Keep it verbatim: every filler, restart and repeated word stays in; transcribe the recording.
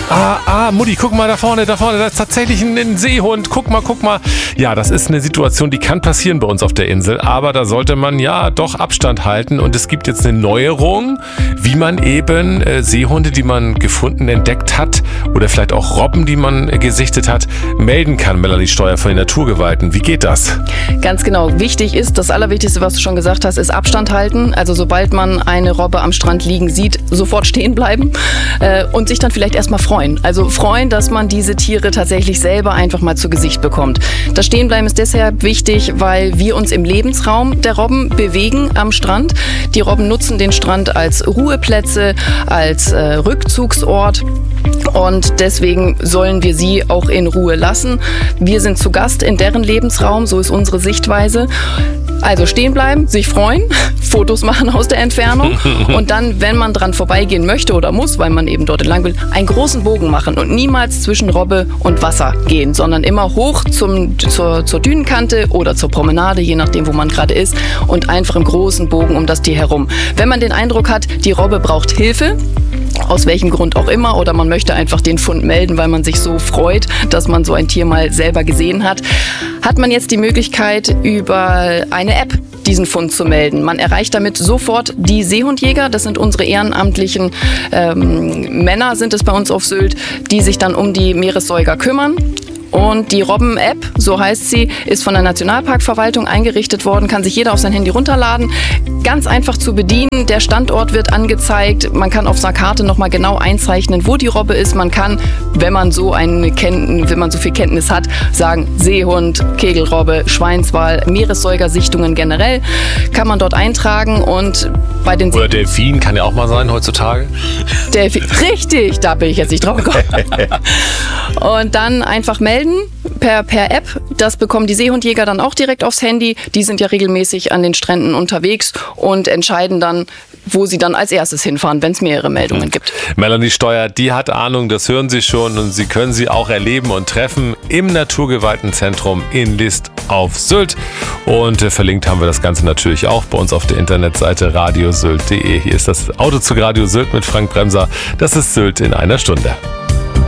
Ah, ah, Mutti, guck mal da vorne, da vorne, da ist tatsächlich ein, ein Seehund. Guck mal, guck mal. Ja, das ist eine Situation, die kann passieren bei uns auf der Insel, aber da sollte man ja doch Abstand halten. Und es gibt jetzt eine Neuerung, wie man eben äh, Seehunde, die man gefunden, entdeckt hat oder vielleicht auch Robben, die man äh, gesichtet hat, melden kann. Melanie Steuer von den Naturgewalten. Wie geht das? Ganz genau. Wichtig ist, das Allerwichtigste, was du schon gesagt hast, ist Abstand halten. Also sobald man eine Robbe am Strand liegen sieht, sofort stehen bleiben äh, und sich dann vielleicht erstmal freuen. Also freuen, dass man diese Tiere tatsächlich selber einfach mal zu Gesicht bekommt. Das Stehenbleiben ist deshalb wichtig, weil wir uns im Lebensraum der Robben bewegen am Strand. Die Robben nutzen den Strand als Ruheplätze, als äh, Rückzugsort. Und deswegen sollen wir sie auch in Ruhe lassen. Wir sind zu Gast in deren Lebensraum, so ist unsere Sichtweise. Also stehen bleiben, sich freuen, Fotos machen aus der Entfernung und dann, wenn man dran vorbeigehen möchte oder muss, weil man eben dort entlang will, einen großen Bogen machen und niemals zwischen Robbe und Wasser gehen, sondern immer hoch zum, zur, zur Dünenkante oder zur Promenade, je nachdem, wo man gerade ist, und einfach im großen Bogen um das Tier herum. Wenn man den Eindruck hat, die Robbe braucht Hilfe, aus welchem Grund auch immer, oder man möchte einfach den Fund melden, weil man sich so freut, dass man so ein Tier mal selber gesehen hat, hat man jetzt die Möglichkeit, über eine App diesen Fund zu melden. Man erreicht damit sofort die Seehundjäger, das sind unsere ehrenamtlichen ähm, Männer, sind es bei uns auf Sylt, die sich dann um die Meeressäuger kümmern. Und die Robben-App, so heißt sie, ist von der Nationalparkverwaltung eingerichtet worden, kann sich jeder auf sein Handy runterladen. Ganz einfach zu bedienen, der Standort wird angezeigt, man kann auf seiner Karte nochmal genau einzeichnen, wo die Robbe ist. Man kann, wenn man so eine Kenntnis, wenn man so viel Kenntnis hat, sagen Seehund, Kegelrobbe, Schweinswal, Meeressäugersichtungen generell, kann man dort eintragen. Und bei den Oder Delfin kann ja auch mal sein heutzutage. Delfin, richtig, da bin ich jetzt nicht drauf gekommen. Und dann einfach melden per, per App. Das bekommen die Seehundjäger dann auch direkt aufs Handy. Die sind ja regelmäßig an den Stränden unterwegs und entscheiden dann, wo sie dann als erstes hinfahren, wenn es mehrere Meldungen mhm. gibt. Melanie Steuer, die hat Ahnung, das hören Sie schon, und Sie können sie auch erleben und treffen im Naturgewaltenzentrum in List auf Sylt. Und äh, verlinkt haben wir das Ganze natürlich auch bei uns auf der Internetseite radiosylt punkt de. Hier ist das Autozug Radio Sylt mit Frank Bremser. Das ist Sylt in einer Stunde.